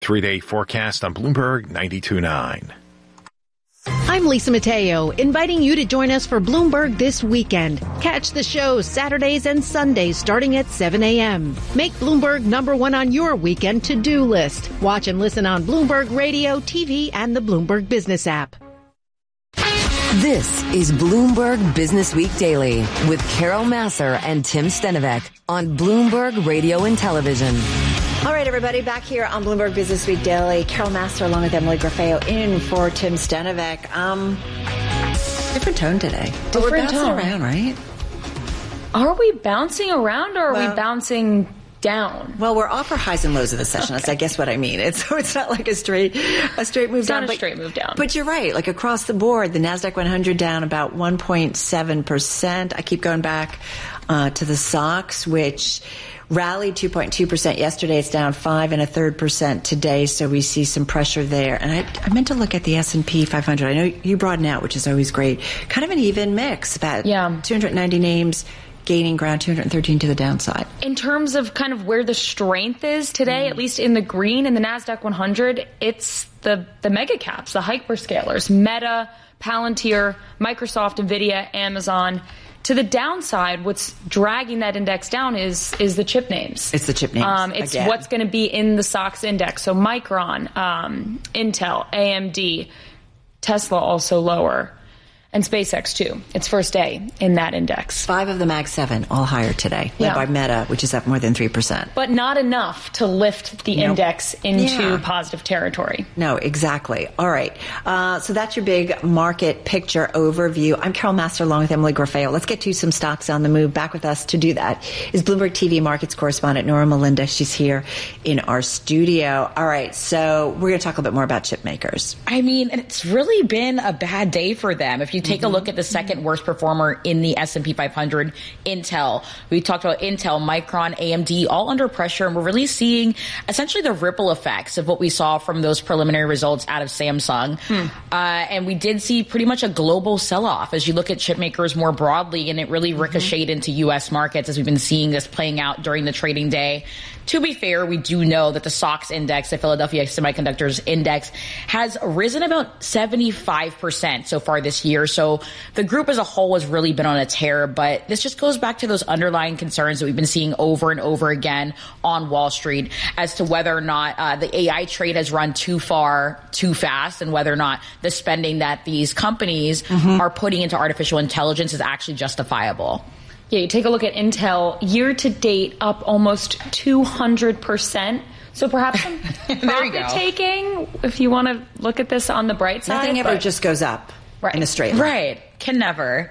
3-day forecast on Bloomberg 92.9. I'm Lisa Mateo, inviting you to join us for Bloomberg This Weekend. Catch the show Saturdays and Sundays starting at 7 a.m. Make Bloomberg #1 on your weekend to-do list. Watch and listen on Bloomberg Radio, TV, and the Bloomberg Business app. This is Bloomberg Business Week Daily with Carol Massar and Tim Stenovec on Bloomberg Radio and Television. All right, everybody, back here on Bloomberg Business Week Daily. Carol Massar along with Emily Grafeo in for Tim Stenovec. Different tone today. We're bouncing around, right? Are we bouncing around or are we bouncing down? Well, we're off our highs and lows of the session. That's, I guess, what I mean. It's not like a straight move down. It's not a straight move down. But you're right. Like across the board, the NASDAQ 100 down about 1.7%. I keep going back to the SOX, which rallied 2.2% yesterday. It's down 5.33% today. So we see some pressure there. And I meant to look at the S&P 500. I know you broaden out, which is always great. Kind of an even mix. About 290 names gaining ground, 213 to the downside. In terms of kind of where the strength is today, at least in the green, in the NASDAQ 100, it's the mega caps, the hyperscalers, Meta, Palantir, Microsoft, NVIDIA, Amazon. To the downside, what's dragging that index down is the chip names. It's the chip names. It's what's going to be in the SOX index. So Micron, Intel, AMD, Tesla also lower, and SpaceX too. It's first day in that index. 5 of the Mag 7 all higher today, led by Meta, which is up more than 3%. But not enough to lift the index into positive territory. No, exactly. All right. So that's your big market picture overview. I'm Carol Massar along with Emily Grafeo. Let's get to some stocks on the move. Back with us to do that is Bloomberg TV markets correspondent Nora Melinda. She's here in our studio. All right. So we're going to talk a little bit more about chip makers. I mean, it's really been a bad day for them. If you take a look at the second worst performer in the S&P 500, Intel. We talked about Intel, Micron, AMD, all under pressure, and we're really seeing essentially the ripple effects of what we saw from those preliminary results out of Samsung. And we did see pretty much a global sell-off as you look at chip makers more broadly, and it really ricocheted into U.S. markets as we've been seeing this playing out during the trading day. To be fair, we do know that the SOX index, the Philadelphia Semiconductors Index, has risen about 75% so far this year. So the group as a whole has really been on a tear, but this just goes back to those underlying concerns that we've been seeing over and over again on Wall Street as to whether or not the AI trade has run too far, too fast, and whether or not the spending that these companies are putting into artificial intelligence is actually justifiable. Yeah, you take a look at Intel, year to date up almost 200%. So perhaps some profit taking, if you want to look at this on the bright side. Nothing ever just goes up in a straight line. Right. Can never.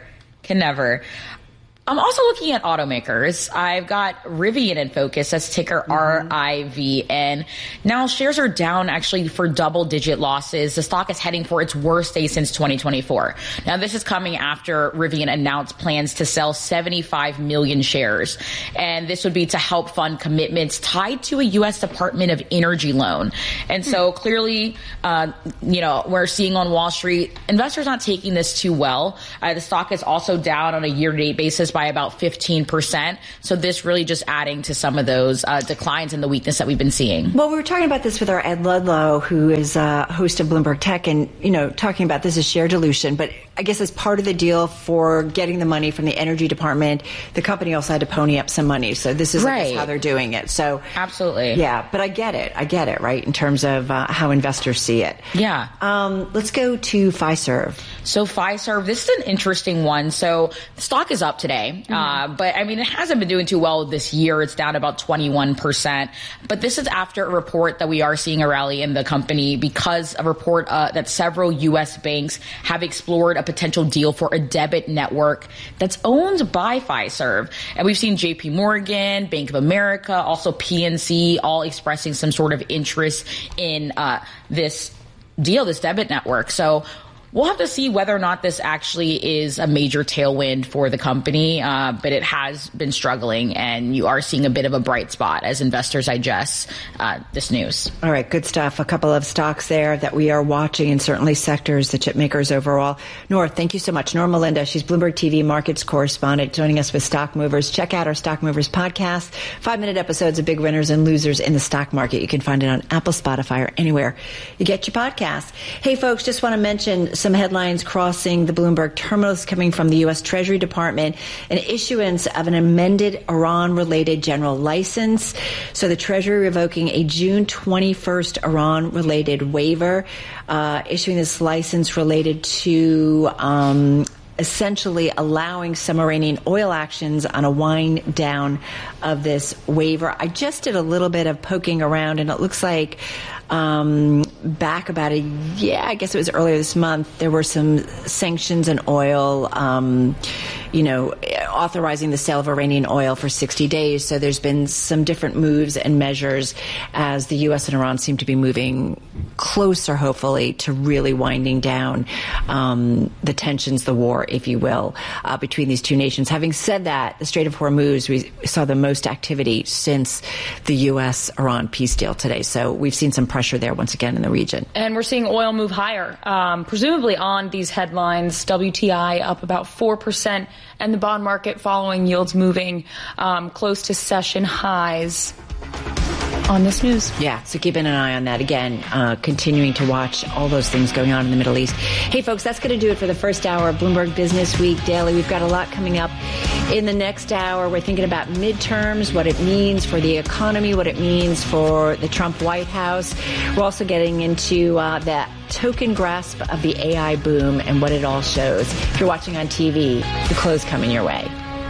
I'm also looking at automakers. I've got Rivian in focus. That's ticker RIVN. Now shares are down actually for double-digit losses. The stock is heading for its worst day since 2024. Now this is coming after Rivian announced plans to sell 75 million shares. And this would be to help fund commitments tied to a U.S. Department of Energy loan. And so clearly, we're seeing on Wall Street, investors not taking this too well. The stock is also down on a year-to-date basis by about 15%. So this really just adding to some of those declines and the weakness that we've been seeing. Well, we were talking about this with our Ed Ludlow, who is host of Bloomberg Tech, and, talking about this as share dilution. But I guess as part of the deal for getting the money from the Energy Department, the company also had to pony up some money. So this is how they're doing it. So absolutely. Yeah, but I get it, right, in terms of how investors see it. Yeah. Let's go to Fiserv. So Fiserv, this is an interesting one. So the stock is up today. But I mean, it hasn't been doing too well this year. It's down about 21%. But this is after a report that we are seeing a rally in the company because a report that several U.S. banks have explored a potential deal for a debit network that's owned by Fiserv. And we've seen JP Morgan, Bank of America, also PNC, all expressing some sort of interest in this deal, this debit network. So we'll have to see whether or not this actually is a major tailwind for the company, but it has been struggling, and you are seeing a bit of a bright spot as investors digest this news. All right, good stuff. A couple of stocks there that we are watching, and certainly sectors, the chip makers overall. Nora, thank you so much. Nora Melinda, she's Bloomberg TV markets correspondent, joining us with Stock Movers. Check out our Stock Movers podcast, 5-minute episodes of big winners and losers in the stock market. You can find it on Apple, Spotify, or anywhere you get your podcast. Hey, folks, just want to mention some headlines crossing the Bloomberg terminals coming from the U.S. Treasury Department, an issuance of an amended Iran-related general license. So the Treasury revoking a June 21st Iran-related waiver, issuing this license related to essentially allowing some Iranian oil actions on a wind down of this waiver. I just did a little bit of poking around, and it looks like back about I guess it was earlier this month, there were some sanctions on oil, authorizing the sale of Iranian oil for 60 days. So there's been some different moves and measures as the U.S. and Iran seem to be moving closer, hopefully, to really winding down the tensions, the war, if you will, between these two nations. Having said that, the Strait of Hormuz, we saw the most activity since the U.S.-Iran peace deal today. So we've seen some pressure there once again in the region. And we're seeing oil move higher, presumably on these headlines. WTI up about 4%, and the bond market following, yields moving close to session highs on this news. Yeah, so keeping an eye on that. Again, continuing to watch all those things going on in the Middle East. Hey, folks, that's going to do it for the first hour of Bloomberg Business Week Daily. We've got a lot coming up in the next hour. We're thinking about midterms, what it means for the economy, what it means for the Trump White House. We're also getting into that token grasp of the AI boom and what it all shows. If you're watching on TV, the close coming your way.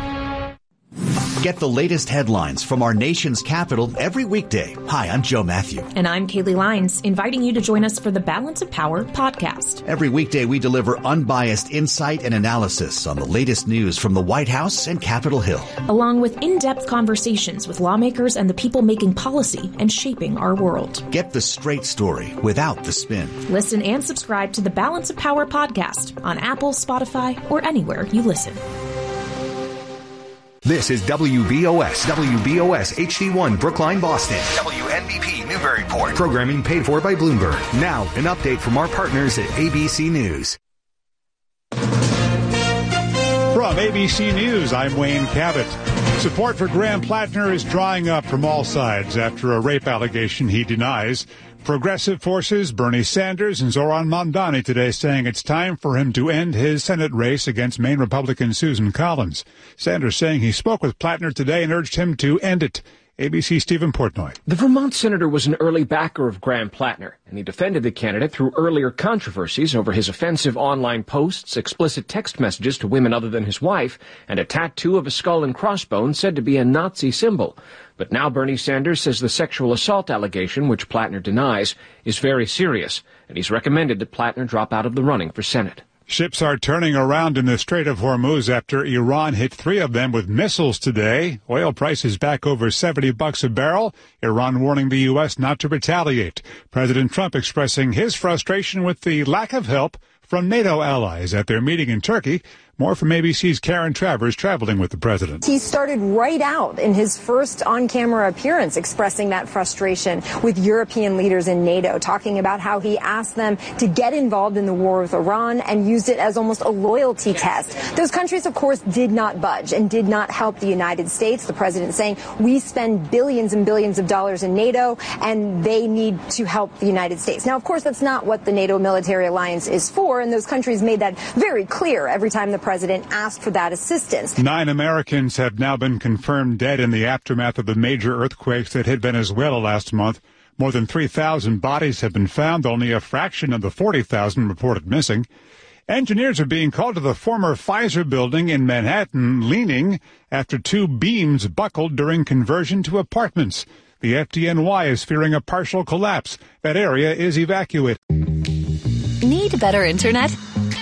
Get the latest headlines from our nation's capital every weekday. Hi, I'm Joe Matthew. And I'm Kaylee Lyons, inviting you to join us for the Balance of Power podcast. Every weekday, we deliver unbiased insight and analysis on the latest news from the White House and Capitol Hill, along with in-depth conversations with lawmakers and the people making policy and shaping our world. Get the straight story without the spin. Listen and subscribe to the Balance of Power podcast on Apple, Spotify, or anywhere you listen. This is WBOS HD1 Brookline, Boston. WNBP Newburyport. Programming paid for by Bloomberg. Now, an update from our partners at ABC News. From ABC News, I'm Wayne Cabot. Support for Graham Plattner is drying up from all sides after a rape allegation he denies. Progressive forces, Bernie Sanders and Zoran Mamdani today saying it's time for him to end his Senate race against Maine Republican Susan Collins. Sanders saying he spoke with Plattner today and urged him to end it. ABC's Stephen Portnoy. The Vermont senator was an early backer of Graham Plattner, and he defended the candidate through earlier controversies over his offensive online posts, explicit text messages to women other than his wife, and a tattoo of a skull and crossbones said to be a Nazi symbol. But now Bernie Sanders says the sexual assault allegation, which Plattner denies, is very serious, and he's recommended that Plattner drop out of the running for Senate. Ships are turning around in the Strait of Hormuz after Iran hit 3 of them with missiles today. Oil prices back over $70 a barrel. Iran warning the U.S. not to retaliate. President Trump expressing his frustration with the lack of help from NATO allies at their meeting in Turkey. More from ABC's Karen Travers traveling with the president. He started right out in his first on-camera appearance expressing that frustration with European leaders in NATO, talking about how he asked them to get involved in the war with Iran and used it as almost a loyalty test. Those countries, of course, did not budge and did not help the United States. The president saying we spend billions and billions of dollars in NATO and they need to help the United States. Now, of course, that's not what the NATO military alliance is for, and those countries made that very clear every time the president asked for that assistance. 9 Americans have now been confirmed dead in the aftermath of the major earthquakes that hit Venezuela last month. More than 3,000 bodies have been found, only a fraction of the 40,000 reported missing. Engineers are being called to the former Pfizer building in Manhattan, leaning after 2 beams buckled during conversion to apartments. The FDNY is fearing a partial collapse. That area is evacuated. Need better internet?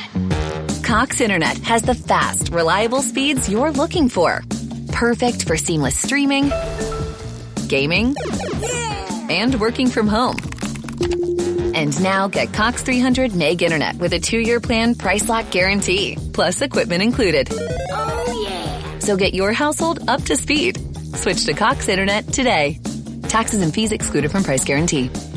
Cox Internet has the fast, reliable speeds you're looking for. Perfect for seamless streaming, gaming, and working from home. And now get Cox 300 Meg Internet with a 2-year plan, price lock guarantee, plus equipment included. Oh, yeah. So get your household up to speed. Switch to Cox Internet today. Taxes and fees excluded from price guarantee.